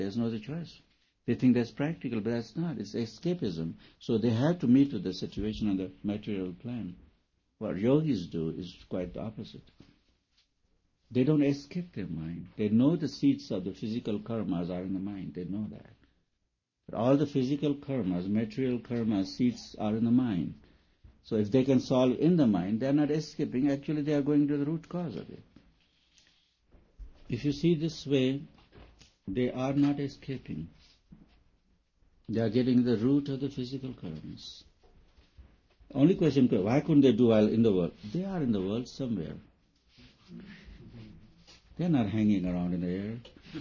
There's no other choice. They think that's practical, but that's not. It's escapism. So they have to meet with the situation on the material plane. What yogis do is quite the opposite. They don't escape their mind. They know the seeds of the physical karmas are in the mind. They know that. But all the physical karmas, material karmas, seeds are in the mind. So if they can solve in the mind, they are not escaping. Actually, they are going to the root cause of it. If you see this way, they are not escaping. They are getting the root of the physical karmas. Only question, why couldn't they do while in the world? They are in the world somewhere. They are not hanging around in the air.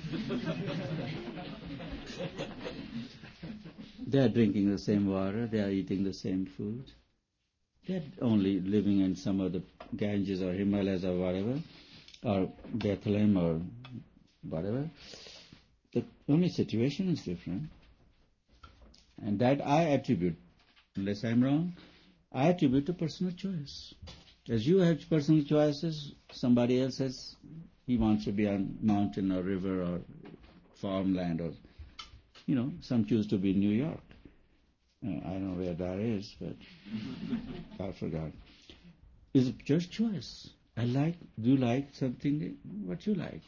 They are drinking the same water. They are eating the same food. They are only living in some of the Ganges or Himalayas or whatever, or Bethlehem or whatever. The only situation is different. And that I attribute, unless I'm wrong, I attribute to personal choice. As you have personal choices, somebody else says he wants to be on mountain or river or farmland or, some choose to be in New York. I don't know where that is, but I forgot. It's just choice. Do you like something, what you like?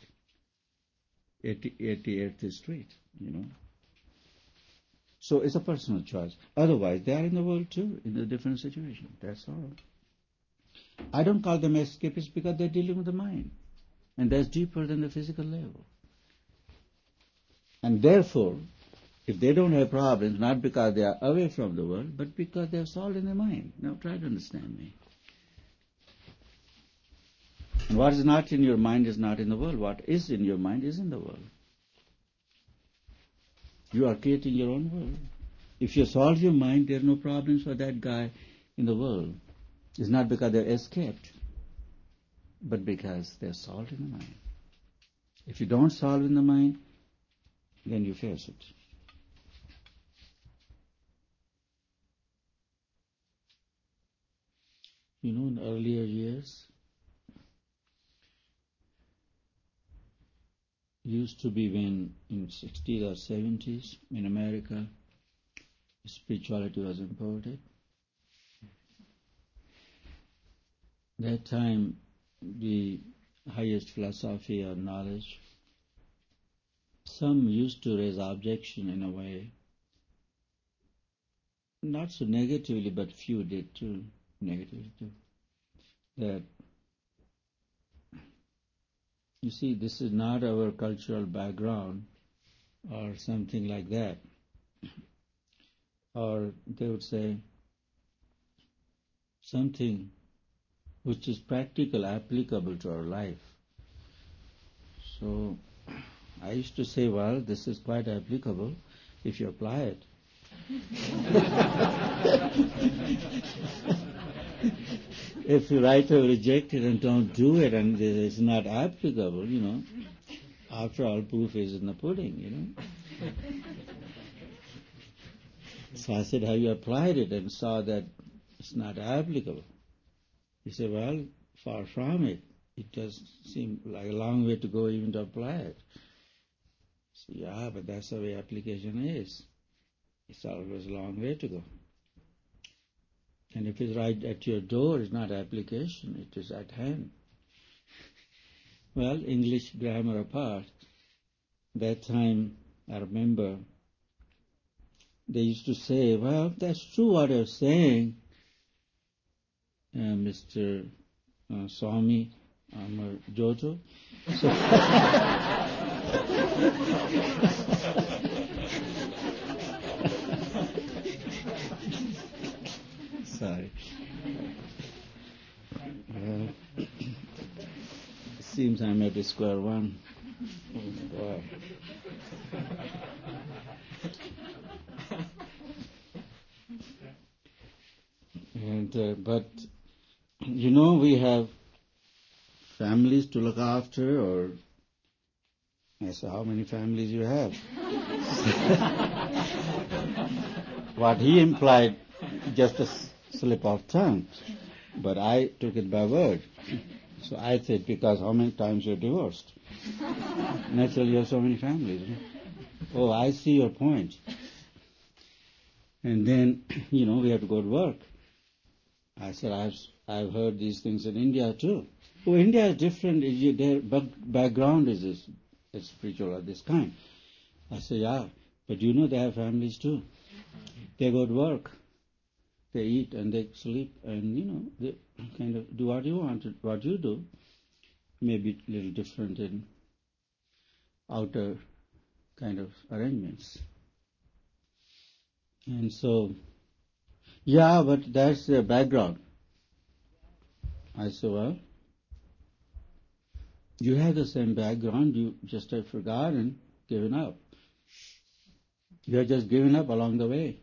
88th Street, So it's a personal choice. Otherwise, they are in the world too, in a different situation. That's all. I don't call them escapists because they're dealing with the mind. And that's deeper than the physical level. And therefore, if they don't have problems, not because they are away from the world, but because they have solved in their mind. Now try to understand me. And what is not in your mind is not in the world. What is in your mind is in the world. You are creating your own world. If you solve your mind, there are no problems for that guy in the world. It's not because they're escaped, but because they're solved in the mind. If you don't solve in the mind, then you face it. In earlier years, used to be when in 60s or 70s in America, spirituality was imported. That time, the highest philosophy or knowledge, some used to raise objection in a way, not so negatively, but few did too, negatively too, that you see, this is not our cultural background or something like that. Or they would say something which is practical, applicable to our life. So I used to say, well, this is quite applicable if you apply it. If you right away reject it and don't do it and it's not applicable, after all, proof is in the pudding, So I said, have you applied it and saw that it's not applicable? He said, well, far from it. It does seem like a long way to go even to apply it. So, yeah, but that's the way application is. It's always a long way to go. And if it's right at your door, it's not application, it is at hand. Well, English grammar apart, that time I remember they used to say, well, that's true what you're saying, Mr. Swami Amar Jojo. So sorry. It seems I'm at square one. Boy. And but we have families to look after, or I said, how many families you have? What he implied, just a slip of tongue, but I took it by word. So I said, because how many times you're divorced? Naturally, you have so many families. Oh, I see your point. And then, we have to go to work. I said, I've heard these things in India too. Oh, India is different. Their background is spiritual of this kind. I said, yeah, but they have families too. They go to work. They eat and they sleep and, they kind of do what you want, what you do. Maybe a little different in outer kind of arrangements. And so, yeah, but that's their background. I said, well, you have the same background, you just have forgotten, given up. You have just given up along the way.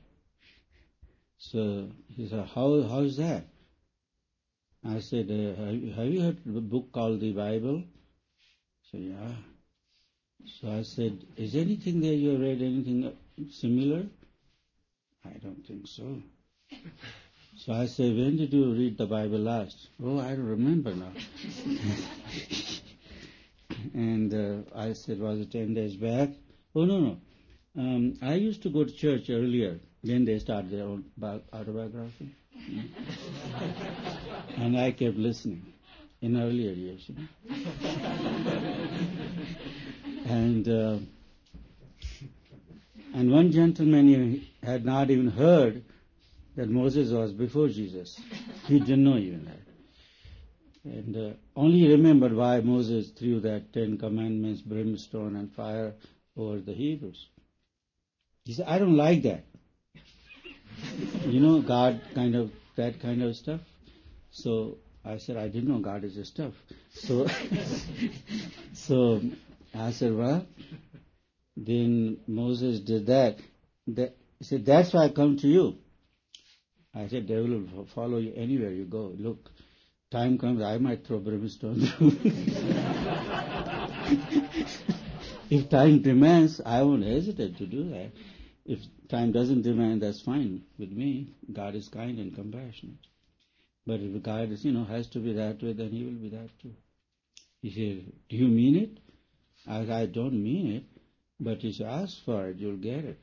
So he said, how is that? I said, have you heard of a book called the Bible? He said, yeah. So I said, is anything there you have read, anything similar? I don't think so. So I said, when did you read the Bible last? Oh, I don't remember now. And I said, was it 10 days back? Oh, no. I used to go to church earlier. Then they start their own autobiography. And I kept listening in earlier years. And one gentleman, he had not even heard that Moses was before Jesus. He didn't know even that. And only remembered why Moses threw that 10 Commandments, brimstone and fire over the Hebrews. He said, I don't like that. God that kind of stuff. So I said, I didn't know God is a stuff. So I said, well, then Moses did that. He said, that's why I come to you. I said, devil will follow you anywhere you go. Look, time comes, I might throw brimstone through. If time demands, I won't hesitate to do that. If time doesn't demand, that's fine with me. God is kind and compassionate. But if God is, has to be that way, then He will be that too. He said, do you mean it? I don't mean it, but if you ask for it, you'll get it.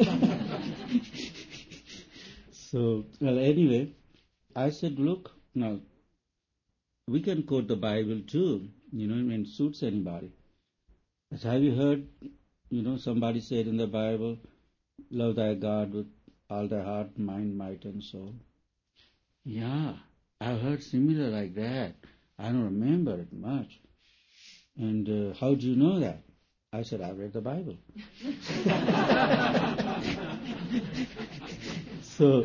So, well, anyway, I said, look, now, we can quote the Bible too, when it suits anybody. But have you heard, somebody said in the Bible, love thy God with all thy heart, mind, might, and soul? Yeah, I've heard similar like that. I don't remember it much. And how do you know that? I said, I've read the Bible. So,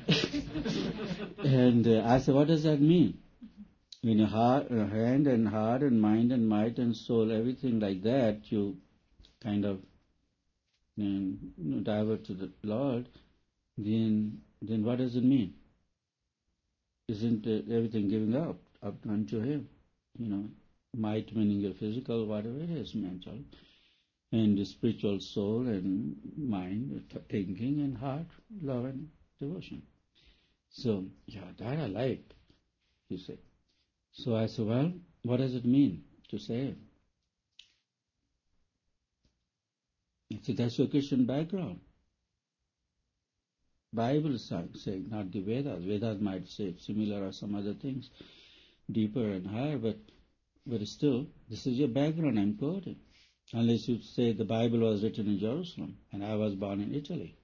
and I said, what does that mean? When your hand and heart and mind and might and soul, everything like that, you kind of divert to the Lord, then what does it mean? Isn't everything giving up unto Him? Might meaning your physical, whatever it is, mental, and the spiritual soul and mind, thinking and heart, love and devotion. So, yeah, that I like, he said. So I said, well, what does it mean to say? I said, that's your Christian background. Bible is saying, not the Vedas. Vedas might say similar or some other things, deeper and higher, but still, this is your background I'm quoting. Unless you say the Bible was written in Jerusalem and I was born in Italy.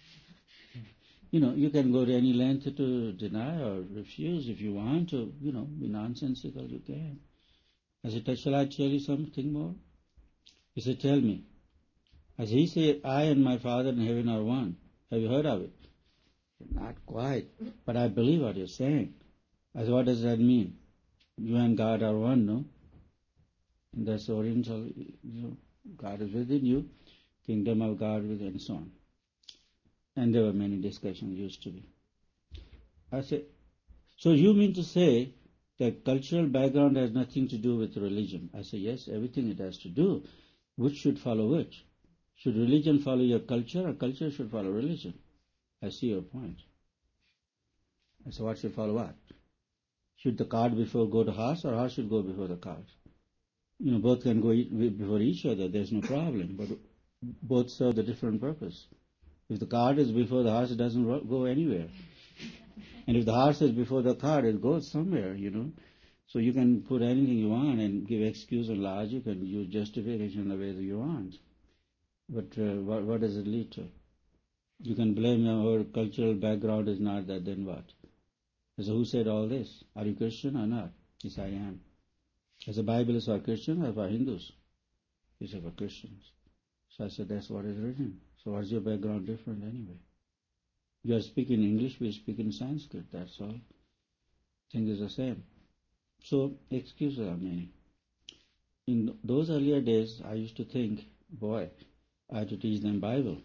You can go to any length to deny or refuse if you want to, be nonsensical, you can. I said, shall I tell you something more? He said, tell me. As he said, I and my Father in heaven are one. Have you heard of it? Not quite, but I believe what you're saying. I said, what does that mean? You and God are one, no? And that's Oriental, God is within you, kingdom of God within, and so on. And there were many discussions used to be. I said, so you mean to say that cultural background has nothing to do with religion? I said, yes, everything it has to do. Which should follow which? Should religion follow your culture or culture should follow religion? I see your point. I said, what should follow what? Should the cart go to horse or horse should go before the cart? Both can go before each other, there's no problem. But both serve the different purpose. If the cart is before the horse, it doesn't go anywhere. And if the horse is before the cart, it goes somewhere. So you can put anything you want and give excuse and logic and use justification the way that you want. But what does it lead to? You can blame our cultural background is not that, then what? So who said all this? Are you Christian or not? Yes, I am. As the Bible is for Christians or for Hindus? It's for Christians. So I said, that's what is written. So what's your background different anyway? You are speaking English, we speak in Sanskrit, that's all. Thing is the same. So excuses are many. In those earlier days, I used to think, boy, I had to teach them Bible.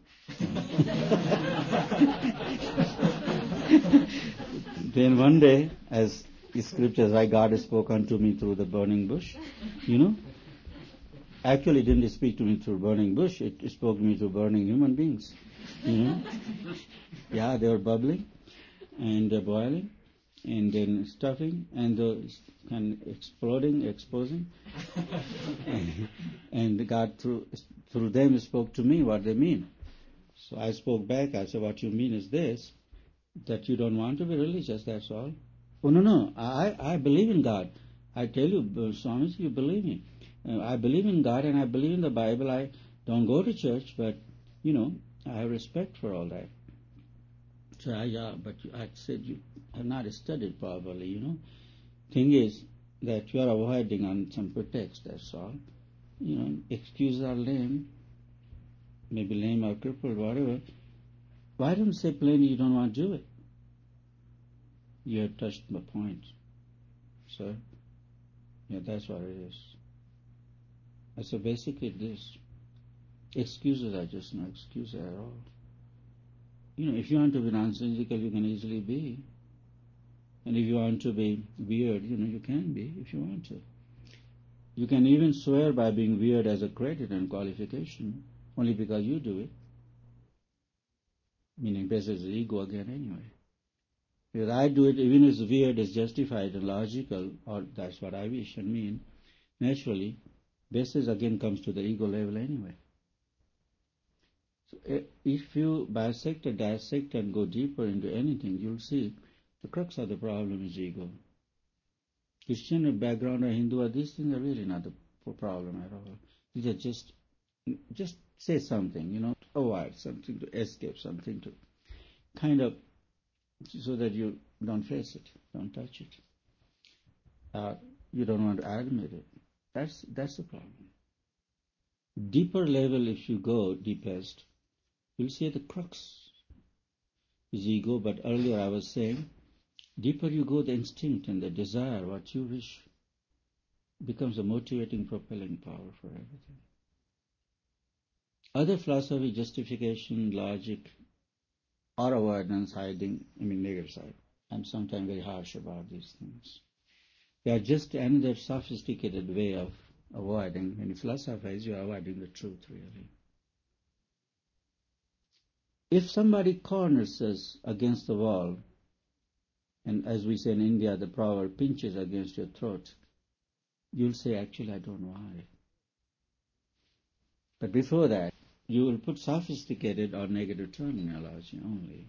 Then one day, as the scriptures, why God spoke unto me through the burning bush, Actually, it didn't speak to me through burning bush. It spoke to me through burning human beings. Yeah, they were bubbling and boiling, and then stuffing, and kind of exploding, exposing. And God through them spoke to me what they mean. So I spoke back. I said, what you mean is this, that you don't want to be religious, that's all. Oh, no, I believe in God. I tell you, Swamiji, you believe me. I believe in God and I believe in the Bible. I don't go to church, but, I have respect for all that. So but I said you have not studied properly, Thing is that you are avoiding on some pretext, that's all. Excuses are lame, maybe lame or crippled, whatever. Why don't you say plainly you don't want to do it? You have touched my point, sir. Yeah, that's what it is. So basically this. Excuses are just no excuse at all. If you want to be nonsensical, you can easily be. And if you want to be weird, you can be if you want to. You can even swear by being weird as a credit and qualification, only because you do it. Meaning this is ego again anyway. Because I do it, even if it's weird, it's justified and logical, or that's what I wish and mean, naturally, basis again comes to the ego level anyway. So if you bisect or dissect and go deeper into anything, you'll see the crux of the problem is ego. Christian background or Hindu, these things are really not the problem at all. These are just say something, avoid something, to escape something, to kind of, so that you don't face it, don't touch it. You don't want to admit it. That's the problem. Deeper level, if you go deepest, you'll see the crux is ego. But earlier I was saying, deeper you go, the instinct and the desire, what you wish, becomes a motivating, propelling power for everything. Other philosophy, justification, logic, or avoidance, hiding, negative side. I'm sometimes very harsh about these things. They are just another sophisticated way of avoiding. When you philosophize, you are avoiding the truth, really. If somebody corners us against the wall, and as we say in India, the proverb pinches against your throat, you'll say, actually, I don't know why. But before that, you will put sophisticated or negative terminology only.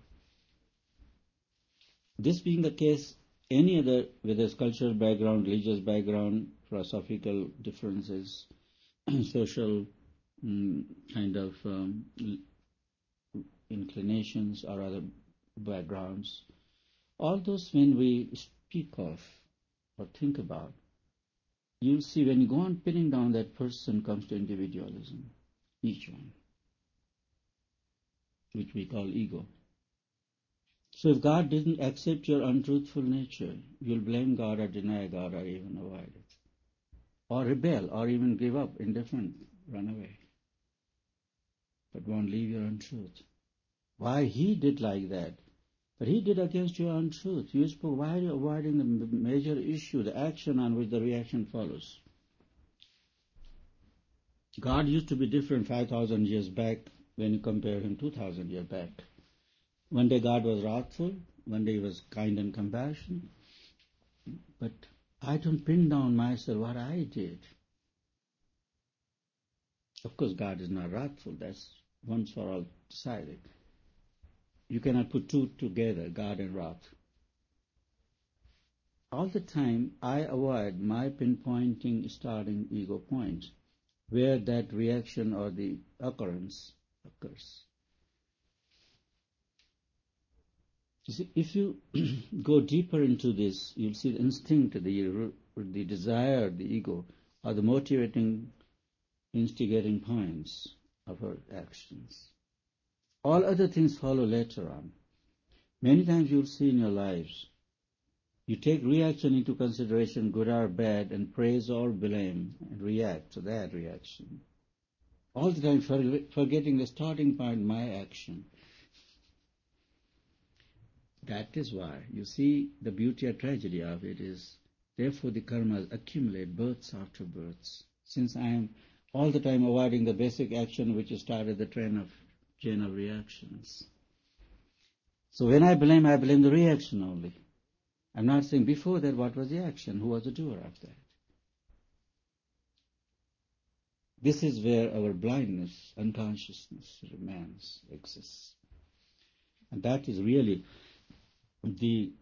This being the case, any other, whether it's cultural background, religious background, philosophical differences, social kind of inclinations or other backgrounds, all those when we speak of or think about, you'll see when you go on pinning down, that person comes to individualism, each one, which we call ego. So if God didn't accept your untruthful nature, you'll blame God or deny God or even avoid it. Or rebel or even give up, indifferent, run away. But won't leave your untruth. Why he did like that? But he did against your untruth. You spoke, why are you avoiding the major issue, the action on which the reaction follows? God used to be different 5,000 years back when you compare him 2,000 years back. One day God was wrathful, one day he was kind and compassionate. But I don't pin down myself what I did. Of course, God is not wrathful. That's once for all decided. You cannot put two together, God and wrath. All the time, I avoid my pinpointing starting ego point, where that reaction or the occurrence occurs. You see, if you go deeper into this, you'll see the instinct, the desire, the ego, are the motivating, instigating points of our actions. All other things follow later on. Many times you'll see in your lives, you take reaction into consideration, good or bad, and praise or blame, and react to that reaction. All the time forgetting the starting point, my action. That is why, you see, the beauty or tragedy of it is, therefore the karmas accumulate births after births. Since I am all the time avoiding the basic action which started the chain of reactions. So when I blame the reaction only. I'm not saying before that what was the action, who was the doer of that. This is where our blindness, unconsciousness remains, exists. And that is really the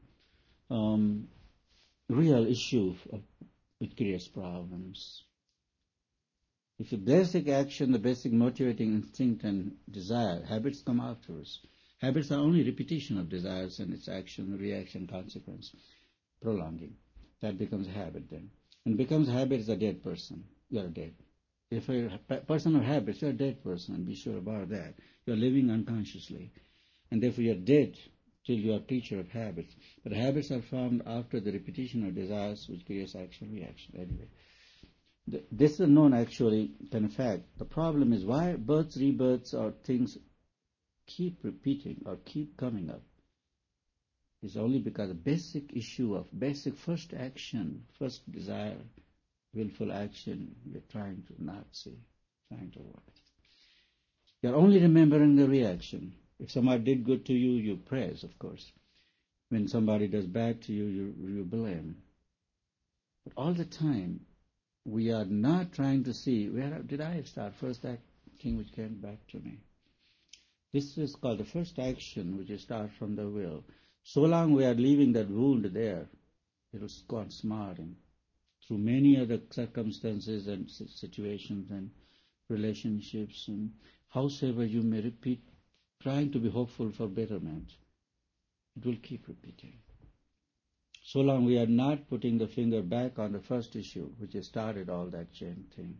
real issue which creates problems. If the basic action, the basic motivating instinct and desire, habits come afterwards. Habits are only repetition of desires and its action, reaction, consequence, prolonging. That becomes a habit then. And becomes a habit is a dead person. You are dead. If you're a person of habits, you're a dead person. Be sure about that. You're living unconsciously. And therefore you're dead till you are a teacher of habits. But habits are formed after the repetition of desires which creates action, reaction. Anyway. This is a known actually kind of fact. The problem is why births, rebirths, or things keep repeating or keep coming up. It's only because the basic issue of basic first action, first desire, willful action, you're trying to not see, trying to avoid. You're only remembering the reaction. If somebody did good to you, you praise, of course. When somebody does bad to you, you blame. But all the time, we are not trying to see, where did I start? First that thing which came back to me. This is called the first action, which is start from the will. So long we are leaving that wound there, it will go on smarting through many other circumstances and situations and relationships, and howsoever you may repeat, trying to be hopeful for betterment, it will keep repeating. So long we are not putting the finger back on the first issue, which has started all that chain thing.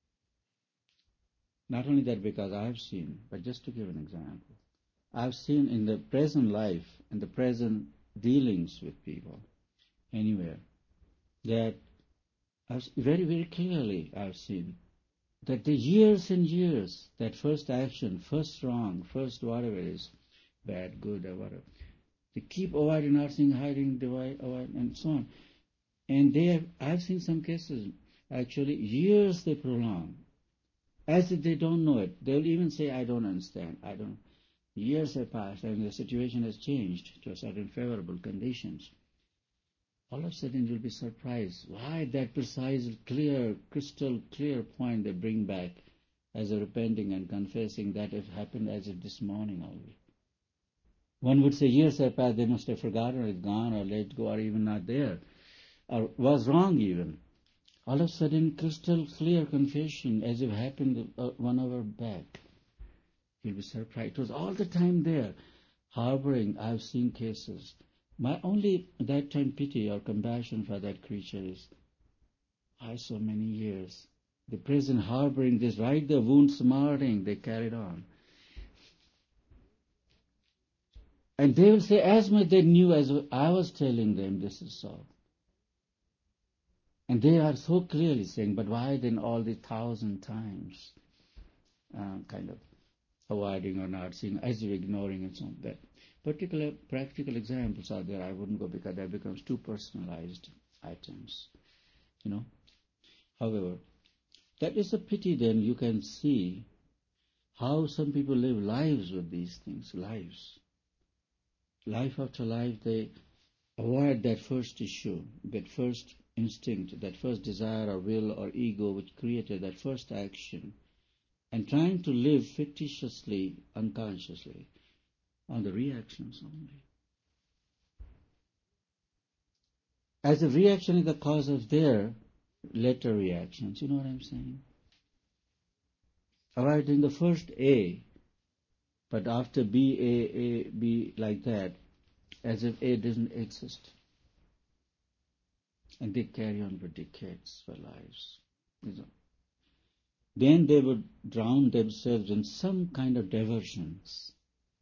Not only that, because I have seen, but just to give an example, I've seen in the present life, in the present dealings with people, anywhere, that very, very clearly I've seen that the years and years, that first action, first wrong, first whatever it is, bad, good, or whatever, they keep avoiding, not seeing, hiding, avoid, and so on. And I've seen some cases, actually, years they prolong, as if they don't know it. They'll even say, I don't understand, I don't. Years have passed, and the situation has changed to a certain favorable conditions. All of a sudden, you'll be surprised why that precise, clear, crystal clear point they bring back as a repenting and confessing that it happened as if this morning only. One would say years have passed, they must have forgotten, it's gone, or let go, or even not there, or was wrong even. All of a sudden, crystal clear confession as if it happened 1 hour back. You'll be surprised. It was all the time there, harboring. I've seen cases. My only that time pity or compassion for that creature is, why so many years? The prison harboring this, right, the wound smarting, they carried on. And they will say, as much they knew as I was telling them, this is so. And they are so clearly saying, but why then all the 1,000 times kind of avoiding or not seeing, as if ignoring and so on. That particular practical examples are there. I wouldn't go because that becomes too personalized items, However, that is a pity then. You can see how some people live lives with these things, lives. Life after life, they avoid that first issue, that first instinct, that first desire or will or ego which created that first action, and trying to live fictitiously, unconsciously, on the reactions only. As if reaction is the cause of their later reactions. You know what I'm saying? Avoiding the first A, but after B, A, B, like that, as if A doesn't exist. And they carry on for decades, for lives. Then they would drown themselves in some kind of diversions.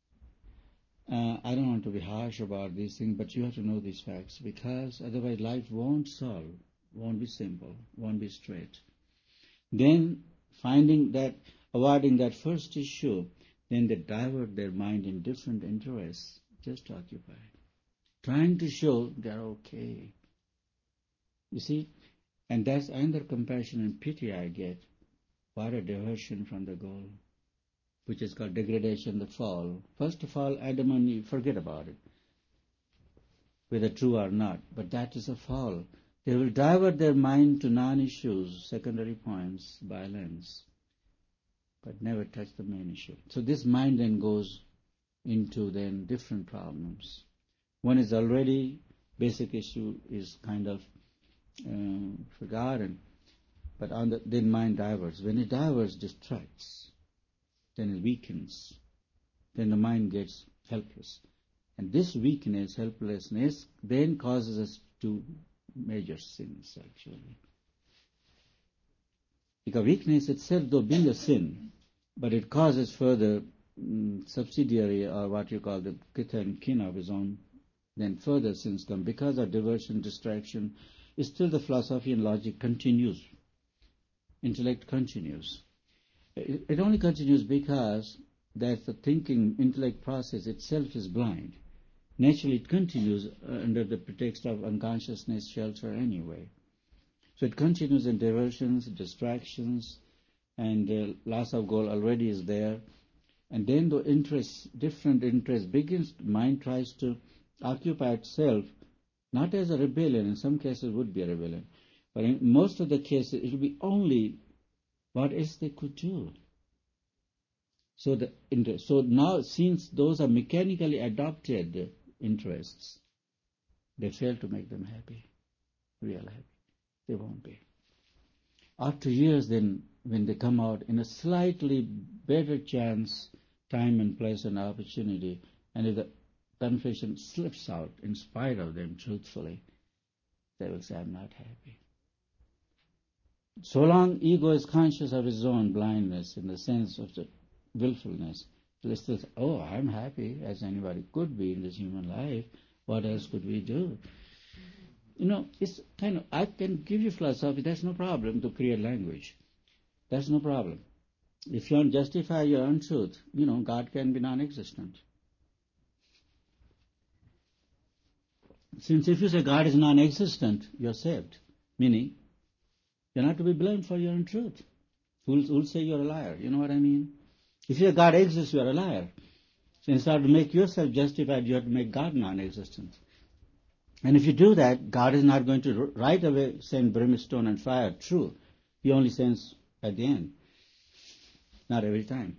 I don't want to be harsh about these things, but you have to know these facts, because otherwise life won't solve, won't be simple, won't be straight. Then avoiding that first issue, then they divert their mind in different interests just to occupy, trying to show they're okay. You see, and that's another compassion and pity I get. What a diversion from the goal, which is called degradation, the fall. First of all, Adam and Eve, forget about it, whether true or not, but that is a fall. They will divert their mind to non-issues, secondary points, violence, but never touch the main issue. So this mind then goes into then different problems. One is already, basic issue is kind of forgotten, but then mind diverts. When it diverts, distracts, then it weakens, then the mind gets helpless. And this weakness, helplessness, then causes us to major sins, actually. Because weakness itself, though being a sin, but it causes further subsidiary, or what you call the kith and kin of his own, then further sins come. Because of diversion, distraction, still the philosophy and logic continues. Intellect continues. It only continues because that the thinking, intellect process itself is blind. Naturally, it continues under the pretext of unconsciousness shelter anyway. So it continues in diversions, distractions, and loss of goal already is there. And then the different interest begins, mind tries to occupy itself, not as a rebellion, in some cases it would be a rebellion, but in most of the cases it will be only what else they could do. So now, since those are mechanically adopted interests, they fail to make them happy, real happy. They won't be. After years, then, when they come out in a slightly better chance, time and place and opportunity, and if the confession slips out in spite of them truthfully, they will say, I'm not happy. So long ego is conscious of its own blindness in the sense of the willfulness, they still say, oh, I'm happy as anybody could be in this human life. What else could we do? You know, it's kind of, I can give you philosophy, that's no problem, to create language. That's no problem. If you want to justify your own truth, God can be non-existent. Since if you say God is non-existent, you're saved. Meaning, you're not to be blamed for your own truth. Who'll say you're a liar? You know what I mean? If your God exists, you're a liar. So instead of make yourself justified, you have to make God non-existent. And if you do that, God is not going to right away send brimstone and fire. True. He only sends at the end. Not every time.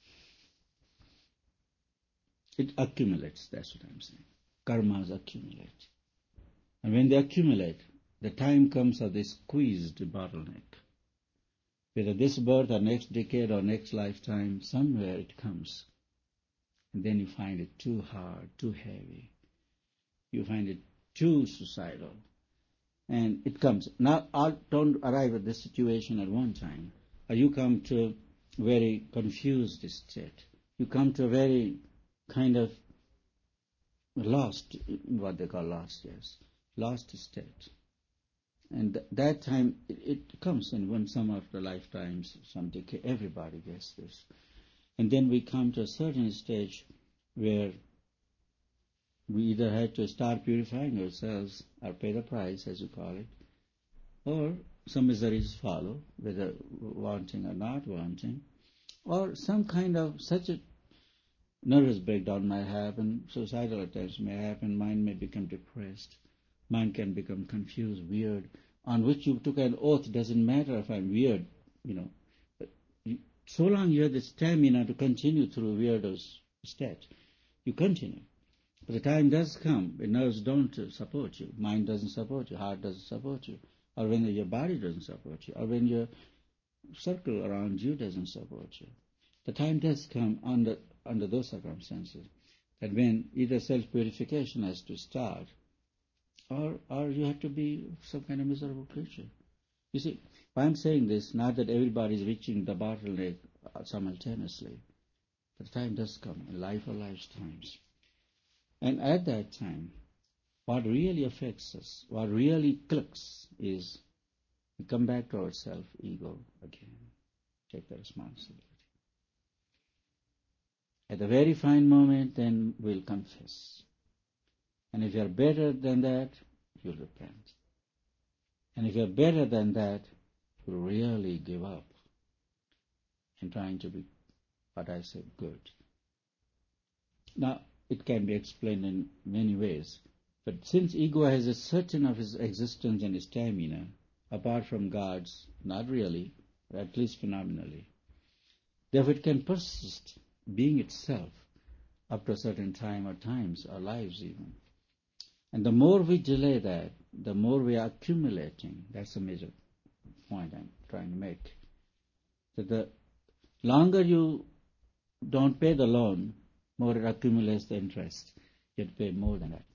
It accumulates, that's what I'm saying. Karmas accumulate. And when they accumulate, the time comes of this squeezed bottleneck. Whether this birth or next decade or next lifetime, somewhere it comes. And then you find it too hard, too heavy. You find it too suicidal. And it comes. Now, don't arrive at this situation at one time. Or you come to a very confused state. You come to a very kind of lost, what they call lost, yes, lost state. And that time, it comes in some of the lifetimes, some decade, everybody gets this. And then we come to a certain stage where we either have to start purifying ourselves or pay the price, as you call it, or some miseries follow, whether wanting or not wanting, or some kind of such a nervous breakdown might happen, suicidal attempts may happen, mind may become depressed, mind can become confused, weird, on which you took an oath, doesn't matter if I'm weird, but So long you have the stamina to continue through weirdo state, you continue. But the time does come, the nerves don't support you, mind doesn't support you, heart doesn't support you, or when your body doesn't support you, or when your circle around you doesn't support you. The time does come under those circumstances that when either self-purification has to start, or you have to be some kind of miserable creature. You see, I'm saying this, not that everybody is reaching the bottleneck simultaneously, but the time does come in life or lifetimes. And at that time, what really affects us, what really clicks is we come back to our self-ego again, take the responsibility. At the very fine moment, then we'll confess. And if you're better than that, you'll repent. And if you're better than that, you'll really give up in trying to be, what I say, good. Now, it can be explained in many ways. But since ego has a certain of its existence and stamina, apart from God's, not really, but at least phenomenally, therefore it can persist, being itself, up to a certain time or times, or lives even. And the more we delay that, the more we are accumulating. That's a major point I'm trying to make. That the longer you don't pay the loan, more it accumulates the interest. You have to pay more than that.